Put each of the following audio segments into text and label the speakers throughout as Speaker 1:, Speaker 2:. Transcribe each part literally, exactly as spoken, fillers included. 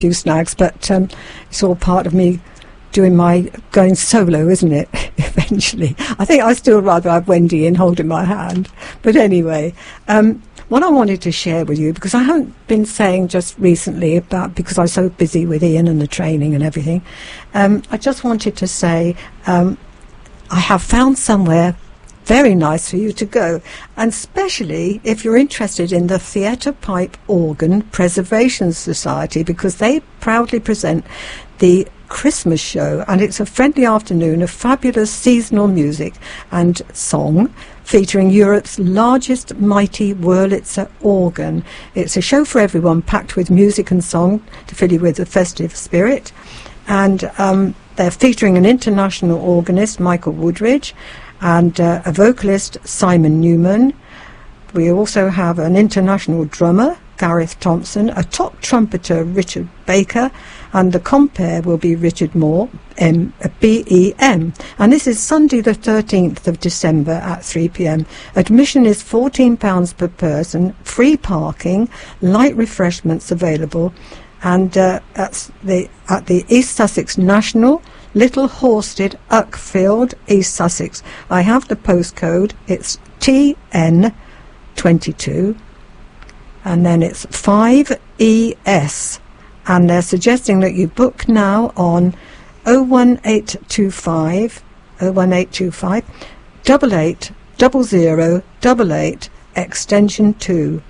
Speaker 1: few snags, but um, it's all part of me doing my going solo, isn't it? Eventually, I think I still rather have Wendy in holding my hand. But anyway, um, what I wanted to share with you, because I haven't been saying just recently about, because I'm so busy with Ian and the training and everything, um, I just wanted to say um, I have found somewhere very nice for you to go, and especially if you're interested in the Theatre Pipe Organ Preservation Society, because they proudly present the Christmas show, and it's a friendly afternoon of fabulous seasonal music and song featuring Europe's largest mighty Wurlitzer organ. It's a show for everyone, packed with music and song to fill you with a festive spirit, and um, they're featuring an international organist, Michael Woodridge, and uh, a vocalist, Simon Newman. We also have an international drummer, Gareth Thompson, a top trumpeter, Richard Baker, and the compere will be Richard Moore, M, B E M. And this is Sunday the thirteenth of December at three p m. Admission is fourteen pounds per person, free parking, light refreshments available, and uh, at, the, at the East Sussex National, Little Horsted, Uckfield, East Sussex. I have the postcode, it's T N twenty-two, and then it's five E S, and they're suggesting that you book now on oh one eight two five, oh one eight two five, double eight, double zero, double eight, extension two.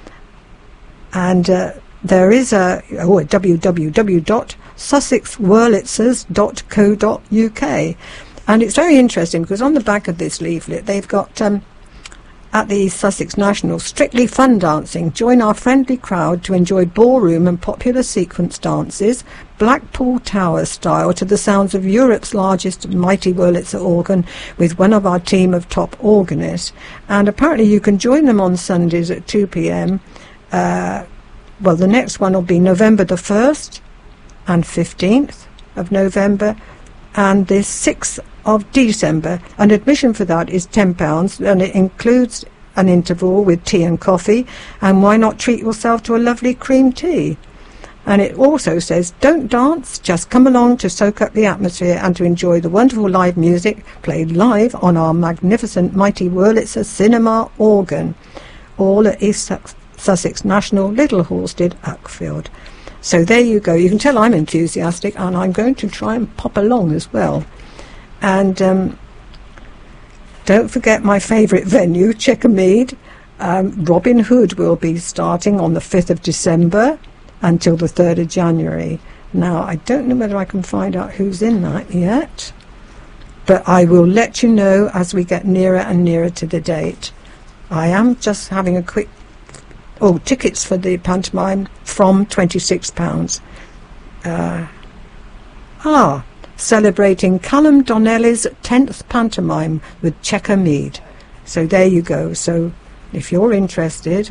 Speaker 1: And uh, there is a, oh, a w w w dot sussex wurlitzers dot co dot u k, and it's very interesting because on the back of this leaflet they've got um, at the Sussex National, strictly fun dancing. Join our friendly crowd to enjoy ballroom and popular sequence dances, Blackpool Tower style, to the sounds of Europe's largest mighty Wurlitzer organ with one of our team of top organists. And apparently you can join them on Sundays at two p m. Uh, well, the next one will be November the first and fifteenth of November, and the sixth of December, and admission for that is ten pounds, and it includes an interval with tea and coffee, and why not treat yourself to a lovely cream tea? And it also says, don't dance, just come along to soak up the atmosphere and to enjoy the wonderful live music played live on our magnificent mighty Wurlitzer cinema organ, all at East Sussex National, Little Horsted, Uckfield. So there you go. You can tell I'm enthusiastic, and I'm going to try and pop along as well. And um, don't forget my favourite venue, Checkermead. Um, Robin Hood will be starting on the fifth of December until the third of January. Now, I don't know whether I can find out who's in that yet, but I will let you know as we get nearer and nearer to the date. I am just having a quick... Oh, tickets for the pantomime from twenty-six pounds. Uh, ah... celebrating Callum Donnelly's tenth pantomime with Checkermead. So there you go. So if you're interested,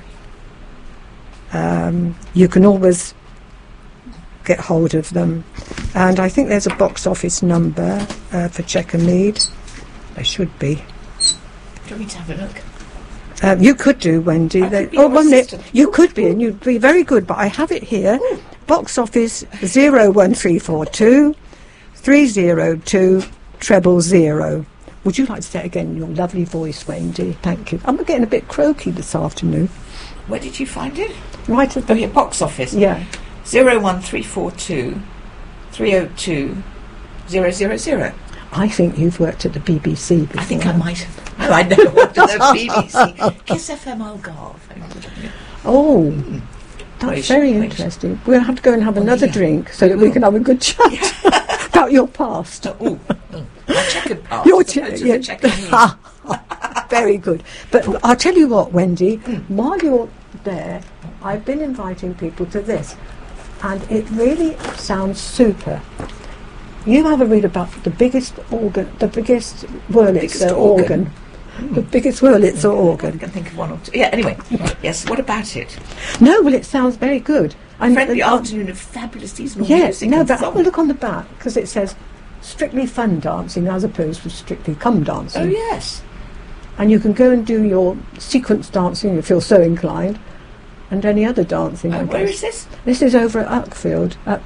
Speaker 1: um, you can always get hold of them. And I think there's a box office number uh, for Checkermead. There should be.
Speaker 2: Do you want me to have a look?
Speaker 1: Um, you could do, Wendy.
Speaker 2: I could be
Speaker 1: oh,
Speaker 2: your
Speaker 1: one minute.
Speaker 2: assistant.
Speaker 1: You could be, and you'd be very good. But I have it here.
Speaker 2: Ooh.
Speaker 1: Box office zero one three four two. three zero two treble zero. Would you like to say it again in your lovely voice, Wendy? Thank you. I'm getting a bit croaky this afternoon.
Speaker 2: Where did you find it?
Speaker 1: Right at the...
Speaker 2: Oh, your box office.
Speaker 1: Yeah.
Speaker 2: zero one three four two three oh two zero zero zero.
Speaker 1: I think you've worked at the B B C before.
Speaker 2: I think I might have. No, I never worked at the B B C. Kiss F M Algarve.
Speaker 1: Oh,
Speaker 2: Mm.
Speaker 1: that's
Speaker 2: Wait,
Speaker 1: very
Speaker 2: wait.
Speaker 1: interesting. We'll have to go and have
Speaker 2: Oh,
Speaker 1: another
Speaker 2: yeah.
Speaker 1: drink so that we can have a good chat about your past.
Speaker 2: Oh, my checkered past.
Speaker 1: Your
Speaker 2: as
Speaker 1: che-
Speaker 2: opposed to
Speaker 1: yeah.
Speaker 2: the checkered.
Speaker 1: Very good. But I'll tell you what, Wendy,
Speaker 2: Mm.
Speaker 1: while you're there, I've been inviting people to this, and it really sounds super. You have a read about the biggest organ, the biggest Wurlitzer
Speaker 2: Biggest
Speaker 1: organ.
Speaker 2: organ.
Speaker 1: The biggest Wurlitzer
Speaker 2: I
Speaker 1: organ.
Speaker 2: can think of one or two. Yeah, anyway. Yes, what about it?
Speaker 1: No, well, it sounds very good. And
Speaker 2: Friendly
Speaker 1: uh,
Speaker 2: afternoon of fabulous seasonal
Speaker 1: Yes,
Speaker 2: music
Speaker 1: no,
Speaker 2: and
Speaker 1: but
Speaker 2: song.
Speaker 1: have a look on the back, because it says strictly fun dancing as opposed to strictly come dancing.
Speaker 2: Oh, yes.
Speaker 1: And you can go and do your sequence dancing if you're so inclined, and any other dancing. I
Speaker 2: Uh, where
Speaker 1: guess.
Speaker 2: is this?
Speaker 1: This is over at Uckfield, at